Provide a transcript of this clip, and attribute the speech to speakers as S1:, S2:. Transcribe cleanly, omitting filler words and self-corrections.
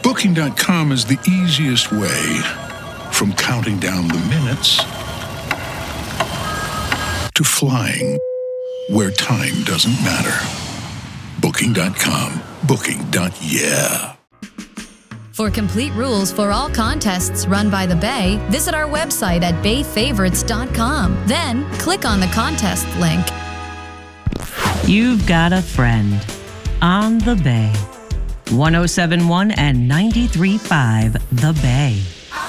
S1: Booking.com is the easiest way from counting down the minutes to flying where time doesn't matter. Booking.com. Booking.yeah.
S2: For complete rules for all contests run by the Bay, visit our website at bayfavorites.com. Then click on the contest link.
S3: You've got a friend on the Bay. 107.1 and 93.5 The Bay.